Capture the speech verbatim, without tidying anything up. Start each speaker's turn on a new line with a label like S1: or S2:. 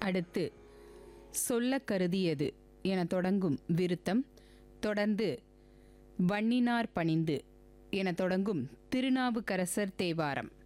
S1: அடுத்து சொல்ல கருதியது என தொடங்கும் விருத்தம், தொடர்ந்து வண்ணினார் பணிந்து என தொடங்கும் திருநாவுக்கரசர் தேவாரம்.